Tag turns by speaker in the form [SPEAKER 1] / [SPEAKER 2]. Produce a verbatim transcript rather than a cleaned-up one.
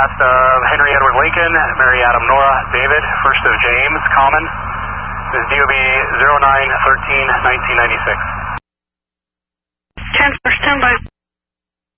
[SPEAKER 1] last of Henry Edward Lincoln, Mary Adam Nora David, first of James, common. This is D O B zero nine one three one nine nine six.
[SPEAKER 2] Transfer standby.